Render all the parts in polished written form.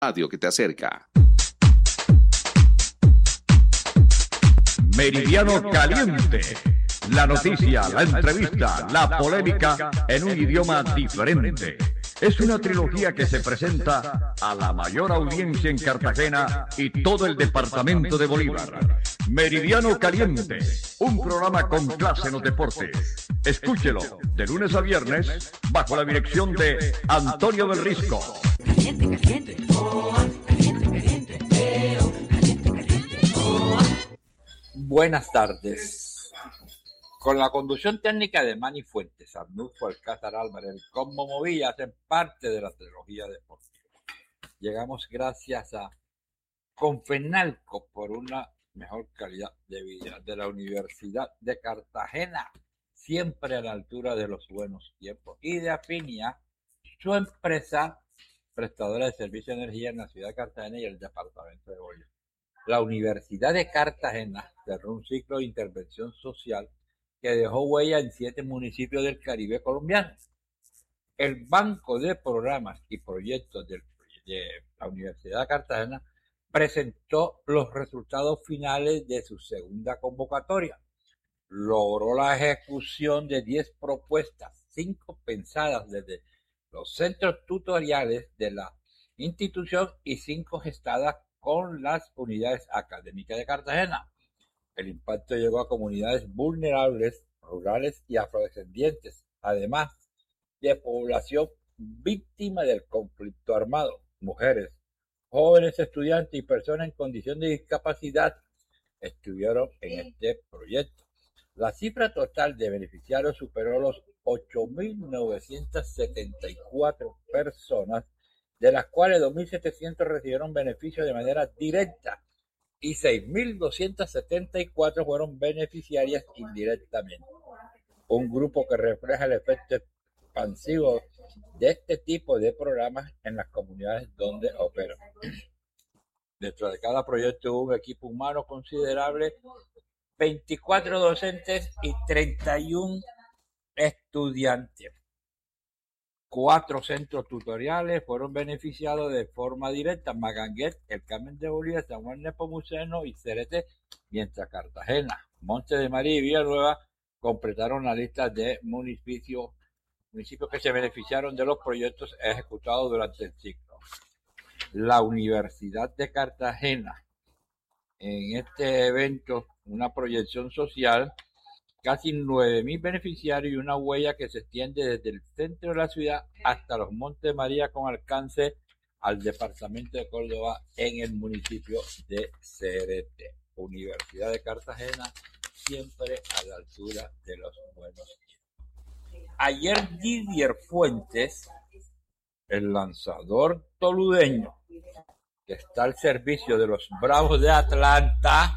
Radio que te acerca. Meridiano Caliente. La noticia, la entrevista, la polémica en un idioma diferente. Es una trilogía que se presenta a la mayor audiencia en Cartagena y todo el departamento de Bolívar. Meridiano Caliente, un programa con clase en los deportes. Escúchelo de lunes a viernes bajo la dirección de Antonio del Risco. Caliente, caliente, caliente, caliente, caliente, caliente, Buenas tardes. Con la conducción técnica de Manny Fuentes, Arnulfo Alcázar Álvarez, el Combo Movilla hacen parte de la trilogía deportiva. Llegamos gracias a Confenalco por una mejor calidad de vida de la Universidad de Cartagena, siempre a la altura de los buenos tiempos, y de Afinia, su empresa prestadora de servicio de energía en la ciudad de Cartagena y el departamento de Bolívar. La Universidad de Cartagena cerró un ciclo de intervención social que dejó huella en 7 municipios del Caribe colombiano. El Banco de Programas y Proyectos de la Universidad de Cartagena presentó los resultados finales de su segunda convocatoria. Logró la ejecución de 10 propuestas, 5 pensadas desde los centros tutoriales de la institución y 5 gestadas con las unidades académicas de Cartagena. El impacto llegó a comunidades vulnerables, rurales y afrodescendientes, además de población víctima del conflicto armado. Mujeres, jóvenes estudiantes y personas en condición de discapacidad estuvieron en este proyecto. La cifra total de beneficiarios superó los 8.974 personas, de las cuales 2.700 recibieron beneficios de manera directa y 6.274 fueron beneficiarias indirectamente. Un grupo que refleja el efecto expansivo de este tipo de programas en las comunidades donde operan. Dentro de cada proyecto hubo un equipo humano considerable, 24 docentes y 31 estudiantes. 4 centros tutoriales fueron beneficiados de forma directa: Maganguet, El Carmen de Bolívar, San Juan Nepomuceno y Cerete, mientras Cartagena, Monte de María y Villanueva completaron la lista de municipios que se beneficiaron de los proyectos ejecutados durante el ciclo. La Universidad de Cartagena, en este evento, una proyección social, casi 9.000 beneficiarios y una huella que se extiende desde el centro de la ciudad hasta los Montes de María, con alcance al departamento de Córdoba en el municipio de Cerete. Universidad de Cartagena, siempre a la altura de los buenos tiempos. Ayer Didier Fuentes, el lanzador toludeño, que está al servicio de los Bravos de Atlanta,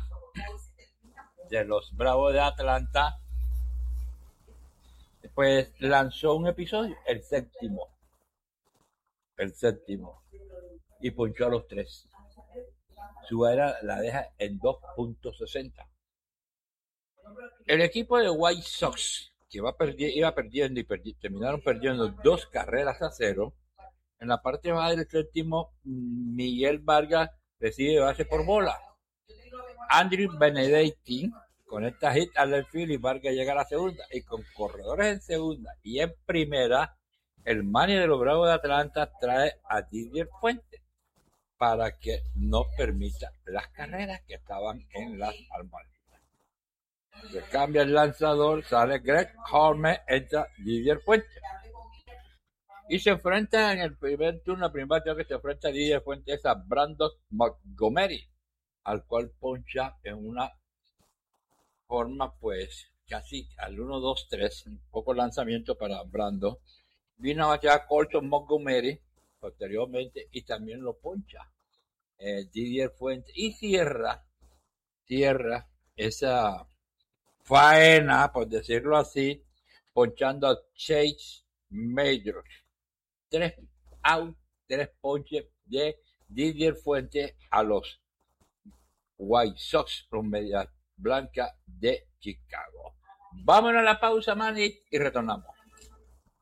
pues lanzó un episodio, el séptimo, y ponchó a los 3. Su era la deja en 2.60. El equipo de White Sox, que iba perdiendo terminaron perdiendo 2-0. En la parte baja del séptimo, Miguel Vargas recibe base por bola. Andrew Benedetti conecta hit al left field y Vargas llega a la segunda, y con corredores en segunda y en primera, el manager de los Bravos de Atlanta trae a Didier Fuentes para que no permita las carreras que estaban en las almohadillas. Se cambia el lanzador, sale Greg Holmes, entra Didier Fuentes y se enfrenta en el primer turno, la primera batalla que se enfrenta a Didier Fuentes a Brandon Montgomery, al cual poncha en una forma pues casi al 1-2-3, un poco lanzamiento para Brando. Vino a batear Colton Montgomery posteriormente y también lo poncha Didier Fuentes, y cierra esa faena, por decirlo así, ponchando a Chase Majors. 3 out, 3 ponches de Didier Fuentes a los White Sox, los Medias Blancas de Chicago. Vámonos a la pausa, Manny, y retornamos.